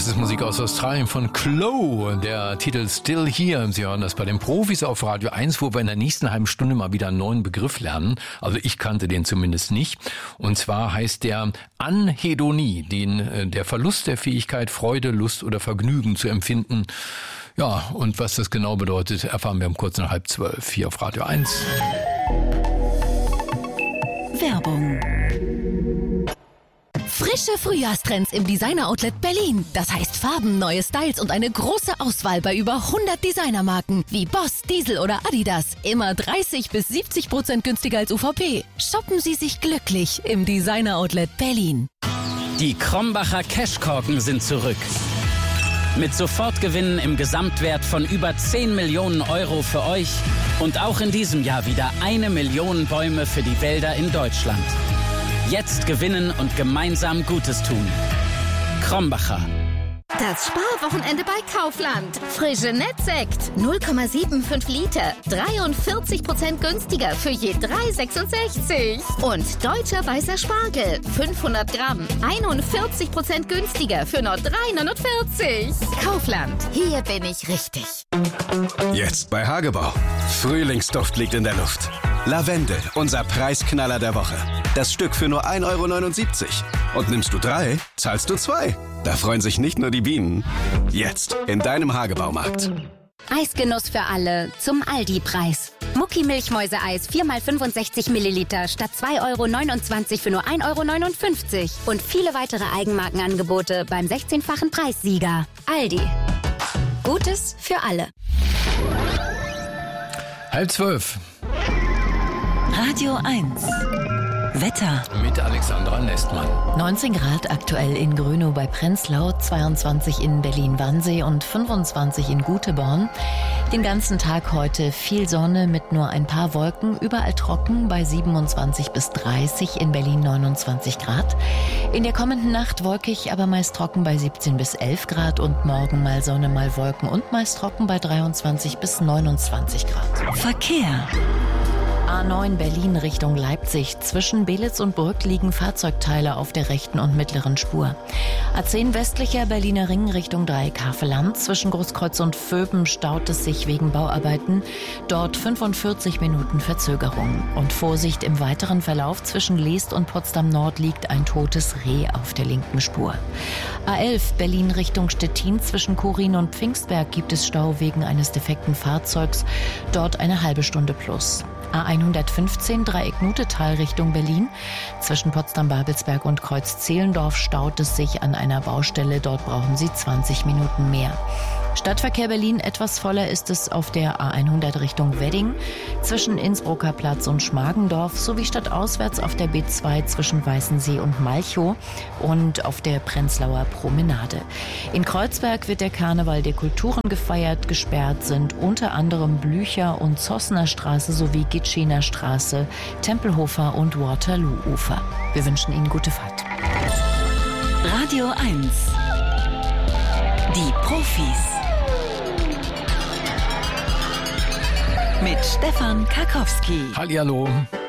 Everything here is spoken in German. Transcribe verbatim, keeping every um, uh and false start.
Das ist Musik aus Australien von Chloe, der Titel Still Here. Sie hören das bei den Profis auf Radio eins, wo wir in der nächsten halben Stunde mal wieder einen neuen Begriff lernen. Also ich kannte den zumindest nicht. Und zwar heißt der Anhedonie, den, der Verlust der Fähigkeit, Freude, Lust oder Vergnügen zu empfinden. Ja, und was das genau bedeutet, erfahren wir um kurz nach halb zwölf hier auf Radio eins. Werbung. Frische Frühjahrstrends im Designer-Outlet Berlin. Das heißt Farben, neue Styles und eine große Auswahl bei über hundert Designermarken wie Boss, Diesel oder Adidas. Immer dreißig bis siebzig Prozent günstiger als U V P. Shoppen Sie sich glücklich im Designer-Outlet Berlin. Die Krombacher Cashkorken sind zurück. Mit Sofortgewinnen im Gesamtwert von über zehn Millionen Euro für euch und auch in diesem Jahr wieder eine Million Bäume für die Wälder in Deutschland. Jetzt gewinnen und gemeinsam Gutes tun. Krombacher. Das Sparwochenende bei Kaufland. Frische Nettsekt. null Komma fünfundsiebzig Liter. dreiundvierzig Prozent günstiger für je drei Euro sechsundsechzig. Und deutscher weißer Spargel. fünfhundert Gramm. einundvierzig Prozent günstiger für nur drei Euro neunundvierzig. Kaufland. Hier bin ich richtig. Jetzt bei Hagebau. Frühlingsduft liegt in der Luft. Lavendel, unser Preisknaller der Woche. Das Stück für nur ein Euro neunundsiebzig. Und nimmst du drei, zahlst du zwei. Da freuen sich nicht nur die Bienen. Jetzt in deinem Hagebaumarkt. Eisgenuss für alle zum Aldi-Preis. Mucki Milchmäuseeis vier mal fünfundsechzig Milliliter statt zwei Euro neunundzwanzig für nur ein Euro neunundfünfzig. Und viele weitere Eigenmarkenangebote beim sechzehnfachen Preissieger. Aldi. Gutes für alle. Halb zwölf. Radio eins. Wetter. Mit Alexandra Nestmann. neunzehn Grad aktuell in Grönow bei Prenzlau, zweiundzwanzig in Berlin-Wannsee und fünfundzwanzig in Guteborn. Den ganzen Tag heute viel Sonne mit nur ein paar Wolken, überall trocken bei siebenundzwanzig bis dreißig, in Berlin neunundzwanzig Grad. In der kommenden Nacht wolkig, aber meist trocken bei siebzehn bis elf Grad und morgen mal Sonne, mal Wolken und meist trocken bei dreiundzwanzig bis neunundzwanzig Grad. Verkehr. A neun Berlin Richtung Leipzig. Zwischen Belitz und Brück liegen Fahrzeugteile auf der rechten und mittleren Spur. A zehn westlicher Berliner Ring Richtung Dreieck Haveland. Zwischen Großkreuz und Vöben staut es sich wegen Bauarbeiten. Dort fünfundvierzig Minuten Verzögerung. Und Vorsicht im weiteren Verlauf. Zwischen Leest und Potsdam Nord liegt ein totes Reh auf der linken Spur. A elf Berlin Richtung Stettin. Zwischen Kurin und Pfingstberg gibt es Stau wegen eines defekten Fahrzeugs. Dort eine halbe Stunde plus. A hundertfünfzehn Dreieck-Nutetal Richtung Berlin. Zwischen Potsdam-Babelsberg und Kreuz-Zehlendorf staut es sich an einer Baustelle. Dort brauchen Sie zwanzig Minuten mehr. Stadtverkehr Berlin etwas voller ist es auf der A hundert Richtung Wedding. Zwischen Innsbrucker Platz und Schmargendorf sowie stadtauswärts auf der B zwei zwischen Weißensee und Malchow und auf der Prenzlauer Promenade. In Kreuzberg wird der Karneval der Kulturen gefeiert. Gesperrt sind unter anderem Blücher- und Zossner Straße sowie Gitschener Straße, Tempelhofer und Waterloo-Ufer. Wir wünschen Ihnen gute Fahrt. Radio eins. Die Profis. Mit Stefan Karkowski. Hallihallo.